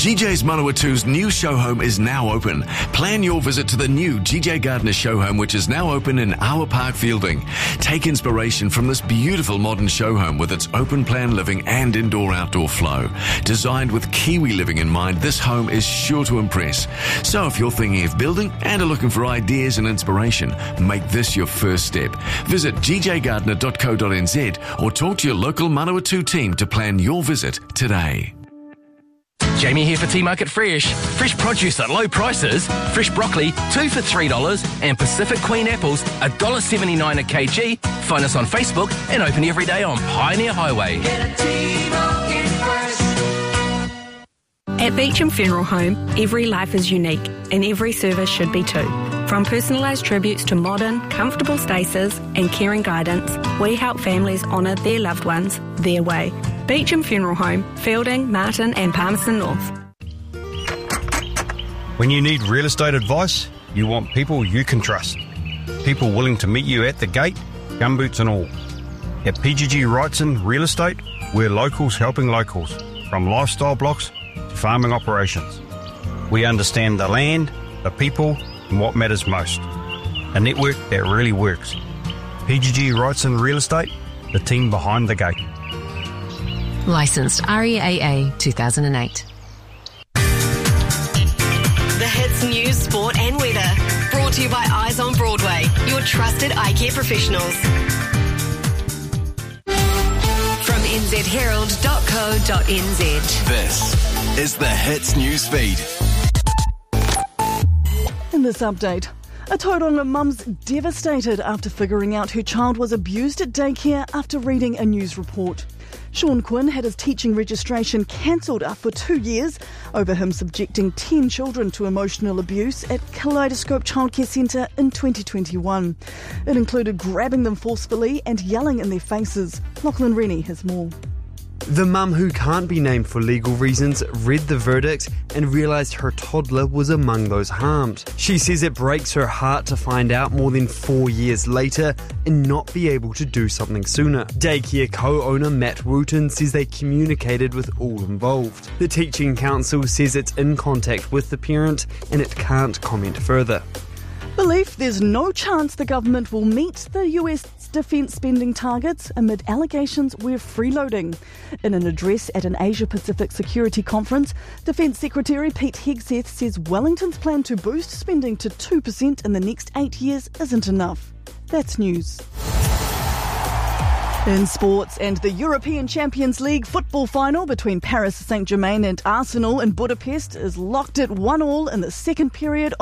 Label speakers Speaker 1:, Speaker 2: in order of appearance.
Speaker 1: GJ's Manawatu's new show home is now open. Plan your visit to the new GJ Gardner show home, which is now open in Our Park Fielding. Take inspiration from this beautiful modern show home with its open plan living and indoor-outdoor flow. Designed with Kiwi living in mind, this home is sure to impress. So if you're thinking of building and are looking for ideas and inspiration, make this your first step. Visit gjgardner.co.nz or talk to your local Manawatu team to plan your visit today.
Speaker 2: Jamie here for Tea Market Fresh. Fresh produce at low prices. Fresh broccoli, 2 for $3, and Pacific Queen apples, $1.79 a kg. Find us on Facebook and open every day on Pioneer Highway.
Speaker 3: Get a Tea Market Fresh.
Speaker 4: At Beecham Funeral Home, every life is unique, and every service should be too. From personalised tributes to modern, comfortable spaces and caring guidance, we help families honour their loved ones their way. Beecham Funeral Home, Fielding, Martin and Palmerston North.
Speaker 5: When you need real estate advice, you want people you can trust. People willing to meet you at the gate, gumboots and all. At PGG Wrightson Real Estate, we're locals helping locals, from lifestyle blocks to farming operations. We understand the land, the people and what matters most. A network that really works. PGG Wrightson Real Estate, the team behind the gate.
Speaker 6: Licensed REAA 2008.
Speaker 7: The Hits News, Sport and Weather. Brought to you by Eyes on Broadway, your trusted eye care professionals. From nzherald.co.nz.
Speaker 1: This is the Hits News Feed.
Speaker 8: In this update, a Tauranga mum's devastated after figuring out her child was abused at daycare after reading a news report. Sean Quinn had his teaching registration cancelled after 2 years over him subjecting 10 children to emotional abuse at Kaleidoscope Childcare Centre in 2021. It included grabbing them forcefully and yelling in their faces. Lachlan Rennie has more.
Speaker 9: The mum, who can't be named for legal reasons, read the verdict and realised her toddler was among those harmed. She says it breaks her heart to find out more than 4 years later and not be able to do something sooner. Daycare co-owner Matt Wooten says they communicated with all involved. The Teaching Council says it's in contact with the parent and it can't comment further.
Speaker 8: Belief there's no chance the government will meet the US defence spending targets amid allegations we're freeloading. In an address at an Asia-Pacific Security Conference, Defence Secretary Pete Hegseth says Wellington's plan to boost spending to 2% in the next 8 years isn't enough. That's news. In sports, and the European Champions League football final between Paris Saint-Germain and Arsenal in Budapest is locked at 1-1 in the second period